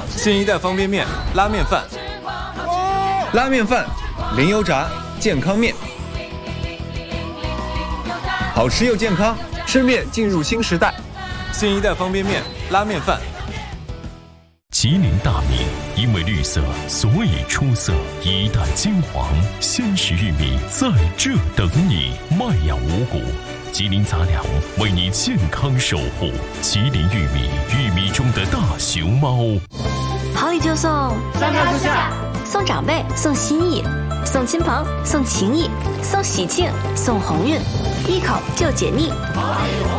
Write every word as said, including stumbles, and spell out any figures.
新一代方便面拉面饭， 拉面饭，零油炸，健康面，好吃又健康，吃面进入新时代。 新一代方便面拉面饭。 吉林大米因为绿色，所以出色。一代金黄，鲜食玉米在这等你。麦养五谷，吉林杂粮为你健康守护。吉林玉米，玉米中的大熊猫。 好礼就送， 上上下下， 送长辈，送心意，送亲朋，送情谊，送喜庆，送鸿运，一口就解腻。